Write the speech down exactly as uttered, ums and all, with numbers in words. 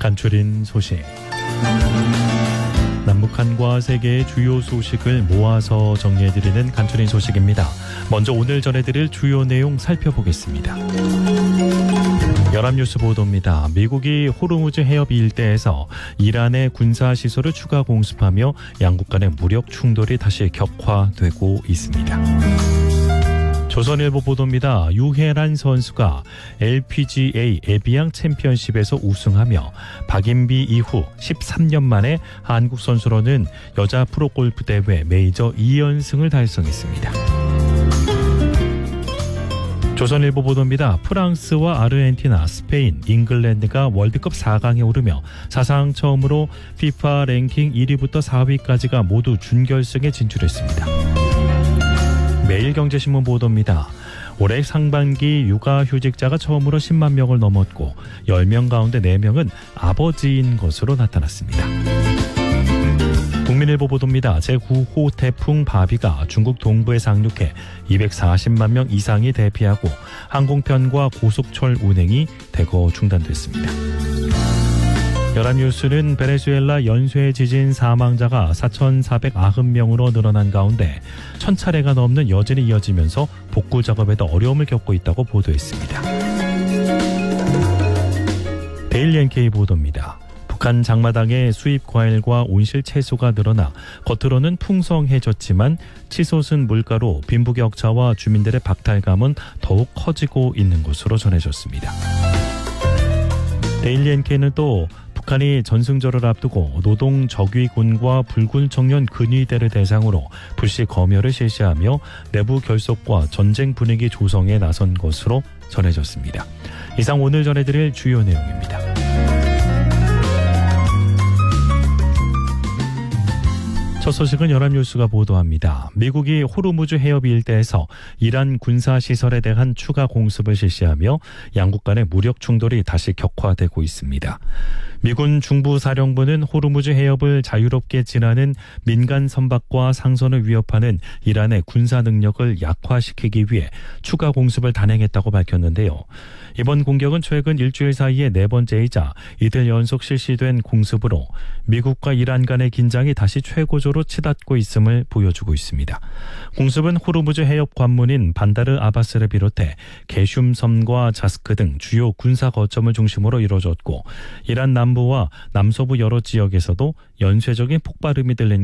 간추린 소식. 남북한과 세계의 주요 소식을 모아서 정리해드리는 간추린 소식입니다. 먼저 오늘 전해드릴 주요 내용 살펴보겠습니다. 연합뉴스 보도입니다. 미국이 호르무즈 해협 일대에서 이란의 군사시설을 추가 공습하며 양국 간의 무력 충돌이 다시 격화되고 있습니다. 조선일보 보도입니다. 유혜란 선수가 엘피지에이 에비앙 챔피언십에서 우승하며 박인비 이후 십삼 년 만에 한국 선수로는 여자 프로골프 대회 메이저 이 연승을 달성했습니다. 조선일보 보도입니다. 프랑스와 아르헨티나, 스페인, 잉글랜드가 월드컵 사 강에 오르며 사상 처음으로 피파 랭킹 일 위부터 사 위까지가 모두 준결승에 진출했습니다. 매일경제신문 보도입니다. 올해 상반기 육아휴직자가 처음으로 십만 명을 넘었고 열 명 가운데 네 명은 아버지인 것으로 나타났습니다. 국민일보 보도입니다. 제구 호 태풍 바비가 중국 동부에 상륙해 이백사십만 명 이상이 대피하고 항공편과 고속철 운행이 대거 중단됐습니다. 연합뉴스는 베네수엘라 연쇄 지진 사망자가 사천사백구 명으로 늘어난 가운데 천 차례가 넘는 여진이 이어지면서 복구 작업에도 어려움을 겪고 있다고 보도했습니다. 데일리 엔케이 보도입니다. 북한 장마당에 수입 과일과 온실 채소가 늘어나 겉으로는 풍성해졌지만 치솟은 물가로 빈부격차와 주민들의 박탈감은 더욱 커지고 있는 것으로 전해졌습니다. 데일리 엔케이는 또 북한이 전승절을 앞두고 노동 적위군과 불군 청년 근위대를 대상으로 불시 검열을 실시하며 내부 결속과 전쟁 분위기 조성에 나선 것으로 전해졌습니다. 이상 오늘 전해드릴 주요 내용입니다. 첫 소식은 연합뉴스가 보도합니다. 미국이 호르무즈 해협 일대에서 이란 군사시설에 대한 추가 공습을 실시하며 양국 간의 무력 충돌이 다시 격화되고 있습니다. 미군 중부사령부는 호르무즈 해협을 자유롭게 지나는 민간 선박과 상선을 위협하는 이란의 군사 능력을 약화시키기 위해 추가 공습을 단행했다고 밝혔는데요. 이번 공격은 최근 일주일 사이에 네 번째이자 이틀 연속 실시된 공습으로 미국과 이란 간의 긴장이 다시 최고조로 치닫고 있음을 보여주고 있습니다. 공습은 호르무즈 해협 관문인 반다르 아바스를 비롯해 게슘섬과 자스크 등 주요 군사 거점을 중심으로 이루어졌고 이란 남부와 남서부 여러 지역에서도 연쇄적인 폭발음이 들린